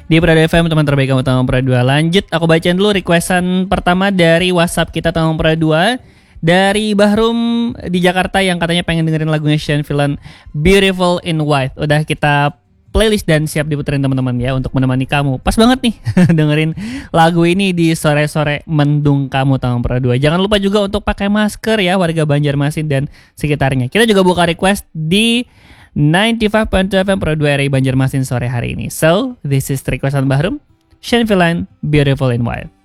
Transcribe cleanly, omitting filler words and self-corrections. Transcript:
di Prado FM, teman terbaik kamu Tanggung Prado 2. Lanjut, aku bacain dulu requestan pertama dari WhatsApp kita Tanggung Prado 2. Dari Bahrum di Jakarta yang katanya pengen dengerin lagunya Sean Villan, Beautiful in White. Udah kita playlist dan siap diputerin teman-teman ya untuk menemani kamu. Pas banget nih dengerin lagu ini di sore-sore mendung kamu Tanggung Prado 2. Jangan lupa juga untuk pakai masker ya warga Banjarmasin dan sekitarnya. Kita juga buka request di 95.2 FM Prado 2 RI Banjarmasin sore hari ini. So, this is requestan Bahrum, Sean Villan, Beautiful in White.